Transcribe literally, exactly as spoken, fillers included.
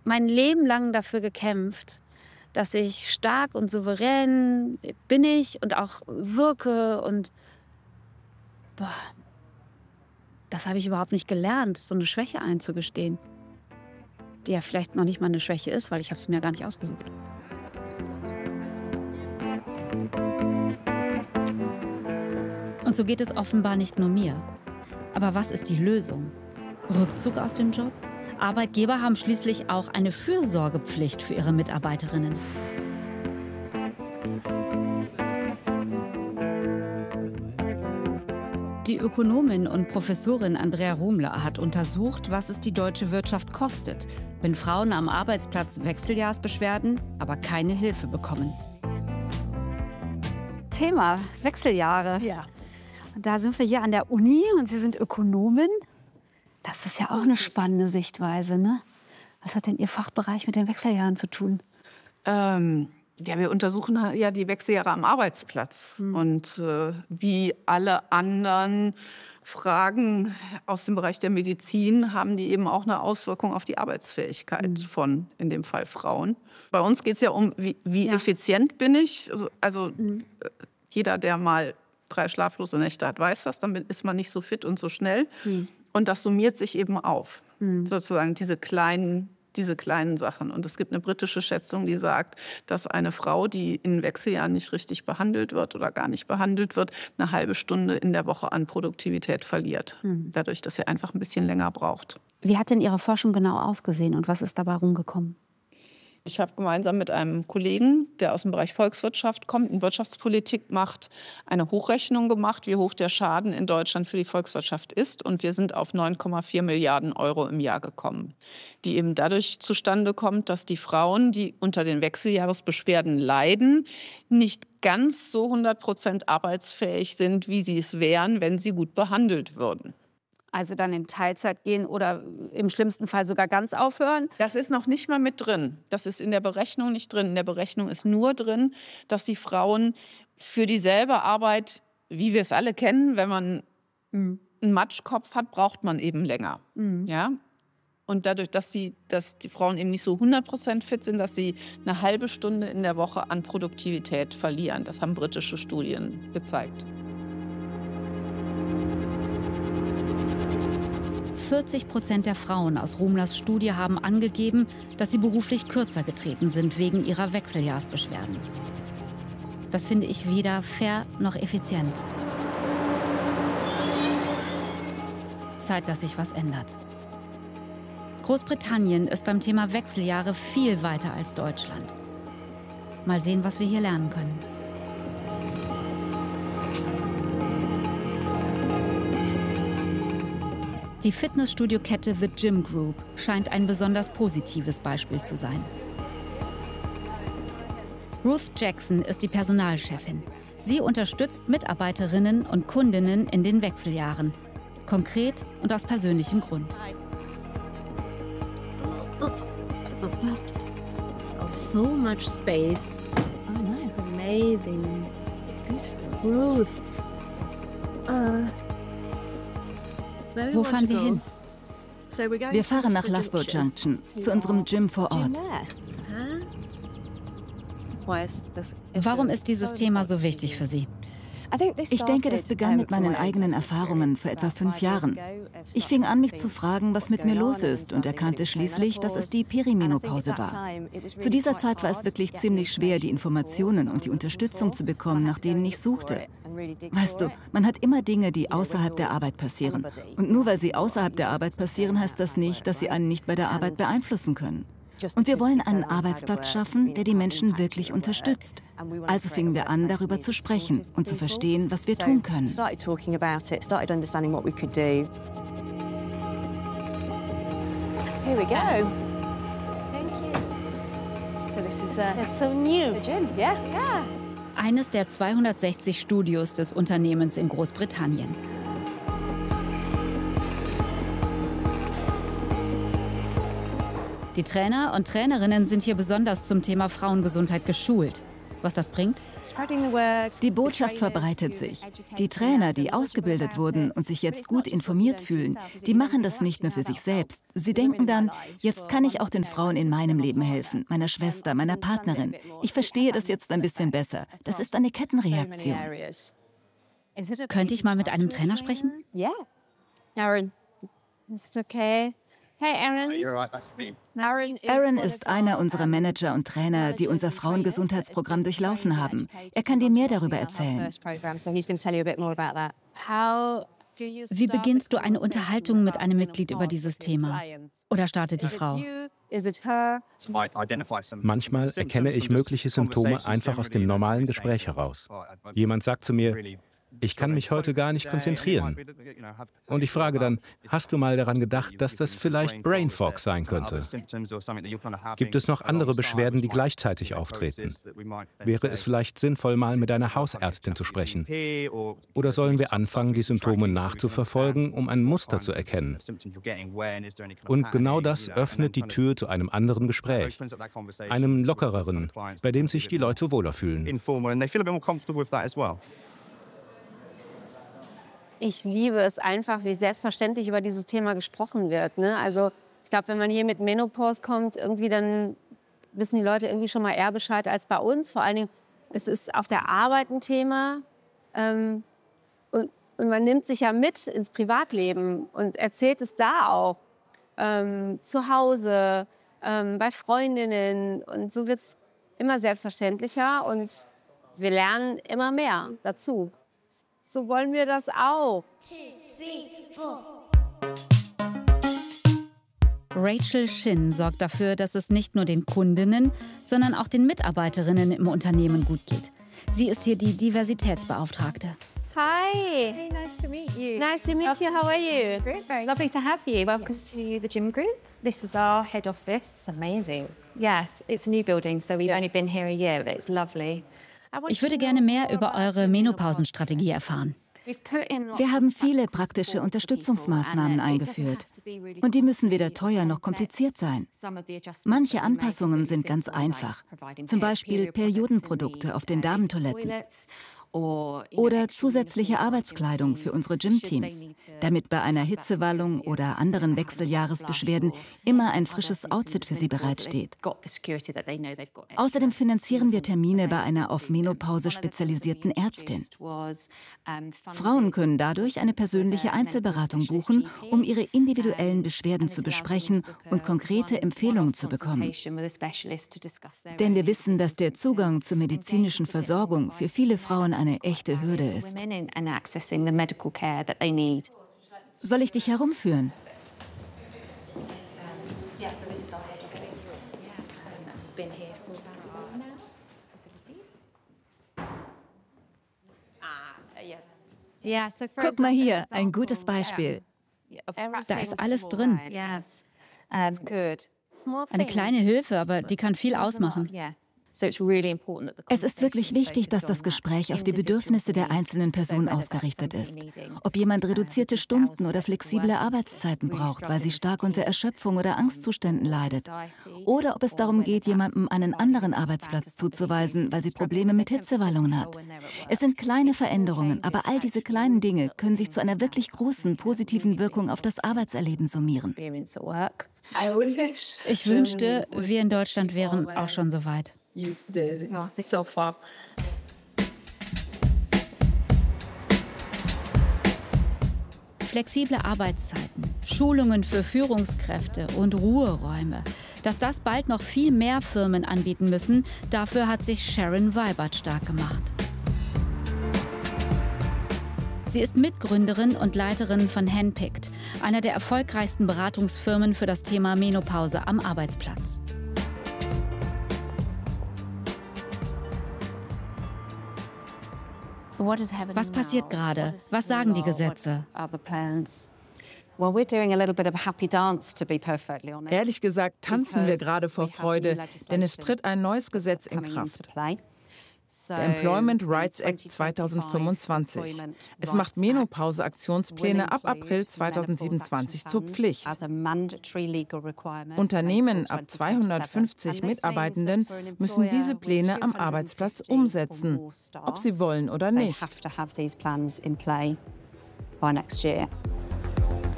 mein Leben lang dafür gekämpft, dass ich stark und souverän bin ich und auch wirke. Und boah, das habe ich überhaupt nicht gelernt, so eine Schwäche einzugestehen. Die ja vielleicht noch nicht mal eine Schwäche ist, weil ich habe es mir gar nicht ausgesucht. Und so geht es offenbar nicht nur mir. Aber was ist die Lösung? Rückzug aus dem Job? Arbeitgeber haben schließlich auch eine Fürsorgepflicht für ihre Mitarbeiterinnen. Die Ökonomin und Professorin Andrea Rumler hat untersucht, was es die deutsche Wirtschaft kostet, wenn Frauen am Arbeitsplatz Wechseljahrsbeschwerden, aber keine Hilfe bekommen. Thema Wechseljahre. Ja. Und da sind wir hier an der Uni und Sie sind Ökonomin. Das ist ja auch eine spannende Sichtweise, ne? Was hat denn Ihr Fachbereich mit den Wechseljahren zu tun? Ähm, ja, wir untersuchen ja die Wechseljahre am Arbeitsplatz. Hm. Und äh, wie alle anderen Fragen aus dem Bereich der Medizin haben die eben auch eine Auswirkung auf die Arbeitsfähigkeit hm. von, in dem Fall, Frauen. Bei uns geht es ja um, wie, wie ja. effizient bin ich. Also, also hm. jeder, der mal drei schlaflose Nächte hat, weiß das. Damit ist man nicht so fit und so schnell. Hm. Und das summiert sich eben auf, mhm. sozusagen diese kleinen, diese kleinen Sachen. Und es gibt eine britische Schätzung, die sagt, dass eine Frau, die in Wechseljahren nicht richtig behandelt wird oder gar nicht behandelt wird, eine halbe Stunde in der Woche an Produktivität verliert. Mhm. Dadurch, dass sie einfach ein bisschen länger braucht. Wie hat denn Ihre Forschung genau ausgesehen und was ist dabei rumgekommen? Ich habe gemeinsam mit einem Kollegen, der aus dem Bereich Volkswirtschaft kommt und Wirtschaftspolitik macht, eine Hochrechnung gemacht, wie hoch der Schaden in Deutschland für die Volkswirtschaft ist. Und wir sind auf neun Komma vier Milliarden Euro im Jahr gekommen, die eben dadurch zustande kommt, dass die Frauen, die unter den Wechseljahresbeschwerden leiden, nicht ganz so hundert Prozent arbeitsfähig sind, wie sie es wären, wenn sie gut behandelt würden. Also dann in Teilzeit gehen oder im schlimmsten Fall sogar ganz aufhören? Das ist noch nicht mal mit drin. Das ist in der Berechnung nicht drin. In der Berechnung ist nur drin, dass die Frauen für dieselbe Arbeit, wie wir es alle kennen, wenn man mhm. einen Matschkopf hat, braucht man eben länger. Mhm. Ja? Und dadurch, dass die, dass die Frauen eben nicht so hundert Prozent fit sind, dass sie eine halbe Stunde in der Woche an Produktivität verlieren. Das haben britische Studien gezeigt. vierzig Prozent der Frauen aus Rumlers Studie haben angegeben, dass sie beruflich kürzer getreten sind wegen ihrer Wechseljahrsbeschwerden. Das finde ich weder fair noch effizient. Zeit, dass sich was ändert. Großbritannien ist beim Thema Wechseljahre viel weiter als Deutschland. Mal sehen, was wir hier lernen können. Die Fitnessstudio-Kette The Gym Group scheint ein besonders positives Beispiel zu sein. Ruth Jackson ist die Personalchefin. Sie unterstützt Mitarbeiterinnen und Kundinnen in den Wechseljahren. Konkret und aus persönlichem Grund. So much space. Oh, nice. Amazing. It's good. Ruth. Uh. Wo fahren wir hin? Wir fahren nach Loughborough Junction, zu unserem Gym vor Ort. Warum ist dieses Thema so wichtig für Sie? Ich denke, das begann mit meinen eigenen Erfahrungen vor etwa fünf Jahren. Ich fing an, mich zu fragen, was mit mir los ist und erkannte schließlich, dass es die Perimenopause war. Zu dieser Zeit war es wirklich ziemlich schwer, die Informationen und die Unterstützung zu bekommen, nach denen ich suchte. Weißt du, man hat immer Dinge, die außerhalb der Arbeit passieren. Und nur weil sie außerhalb der Arbeit passieren, heißt das nicht, dass sie einen nicht bei der Arbeit beeinflussen können. Und wir wollen einen Arbeitsplatz schaffen, der die Menschen wirklich unterstützt. Also fingen wir an, darüber zu sprechen und zu verstehen, was wir tun können. Here we go. Thank you. So this is uh, it's so new. The gym, yeah, yeah. Eines der zweihundertsechzig Studios des Unternehmens in Großbritannien. Die Trainer und Trainerinnen sind hier besonders zum Thema Frauengesundheit geschult. was das bringt? Die Botschaft verbreitet sich. Die Trainer, die ausgebildet wurden und sich jetzt gut informiert fühlen, die machen das nicht nur für sich selbst. Sie denken dann, jetzt kann ich auch den Frauen in meinem Leben helfen, meiner Schwester, meiner Partnerin. Ich verstehe das jetzt ein bisschen besser. Das ist eine Kettenreaktion. Könnte ich mal mit einem Trainer sprechen? Ja. Aaron. Ist okay. Hey, Aaron. Aaron ist einer unserer Manager und Trainer, die unser Frauengesundheitsprogramm durchlaufen haben. Er kann dir mehr darüber erzählen. Wie beginnst du eine Unterhaltung mit einem Mitglied über dieses Thema? Oder startet die Frau? Manchmal erkenne ich mögliche Symptome einfach aus dem normalen Gespräch heraus. Jemand sagt zu mir, ich kann mich heute gar nicht konzentrieren. Und ich frage dann, hast du mal daran gedacht, dass das vielleicht Brain Fog sein könnte? Gibt es noch andere Beschwerden, die gleichzeitig auftreten? Wäre es vielleicht sinnvoll, mal mit einer Hausärztin zu sprechen? Oder sollen wir anfangen, die Symptome nachzuverfolgen, um ein Muster zu erkennen? Und genau das öffnet die Tür zu einem anderen Gespräch, einem lockereren, bei dem sich die Leute wohler fühlen. Ich liebe es einfach, wie selbstverständlich über dieses Thema gesprochen wird. Ne? Also ich glaube, wenn man hier mit Menopause kommt, irgendwie dann wissen die Leute irgendwie schon mal eher Bescheid als bei uns. Vor allen Dingen, es ist auf der Arbeit ein Thema. Ähm, und, und man nimmt sich ja mit ins Privatleben und erzählt es da auch. Ähm, zu Hause, ähm, bei Freundinnen. Und so wird es immer selbstverständlicher und wir lernen immer mehr dazu. So wollen wir das auch. Rachel Shin sorgt dafür, dass es nicht nur den Kundinnen, sondern auch den Mitarbeiterinnen im Unternehmen gut geht. Sie ist hier die Diversitätsbeauftragte. Hi. Hey, nice to meet you. Nice to meet you. How are you? Great, very lovely to have you. Welcome yes. to the gym group. This is our head office. It's amazing. Yes, it's a new building, so we've only been here a year, but it's lovely. Ich würde gerne mehr über eure Menopausenstrategie erfahren. Wir haben viele praktische Unterstützungsmaßnahmen eingeführt. Und die müssen weder teuer noch kompliziert sein. Manche Anpassungen sind ganz einfach. Zum Beispiel Periodenprodukte auf den Damentoiletten. Oder zusätzliche Arbeitskleidung für unsere Gymteams, damit bei einer Hitzewallung oder anderen Wechseljahresbeschwerden immer ein frisches Outfit für sie bereitsteht. Außerdem finanzieren wir Termine bei einer auf Menopause spezialisierten Ärztin. Frauen können dadurch eine persönliche Einzelberatung buchen, um ihre individuellen Beschwerden zu besprechen und konkrete Empfehlungen zu bekommen. Denn wir wissen, dass der Zugang zur medizinischen Versorgung für viele Frauen eine eine echte Hürde ist. Soll ich dich herumführen? Guck mal hier, ein gutes Beispiel. Da ist alles drin. Eine kleine Hilfe, aber die kann viel ausmachen. Es ist wirklich wichtig, dass das Gespräch auf die Bedürfnisse der einzelnen Person ausgerichtet ist. Ob jemand reduzierte Stunden oder flexible Arbeitszeiten braucht, weil sie stark unter Erschöpfung oder Angstzuständen leidet. Oder ob es darum geht, jemandem einen anderen Arbeitsplatz zuzuweisen, weil sie Probleme mit Hitzewallungen hat. Es sind kleine Veränderungen, aber all diese kleinen Dinge können sich zu einer wirklich großen, positiven Wirkung auf das Arbeitserleben summieren. Ich wünschte, wir in Deutschland wären auch schon so weit. You did. Yeah, so far. Flexible Arbeitszeiten, Schulungen für Führungskräfte und Ruheräume. Dass das bald noch viel mehr Firmen anbieten müssen, dafür hat sich Sharon Weibert stark gemacht. Sie ist Mitgründerin und Leiterin von Handpicked, einer der erfolgreichsten Beratungsfirmen für das Thema Menopause am Arbeitsplatz. Was passiert gerade? Was sagen die Gesetze? Ehrlich gesagt tanzen wir gerade vor Freude, denn es tritt ein neues Gesetz in Kraft. Der Employment Rights Act zweitausendfünfundzwanzig. Es macht Menopause-Aktionspläne ab April zweitausendsiebenundzwanzig zur Pflicht. Unternehmen ab zweihundertfünfzig Mitarbeitenden müssen diese Pläne am Arbeitsplatz umsetzen, ob sie wollen oder nicht. By next year.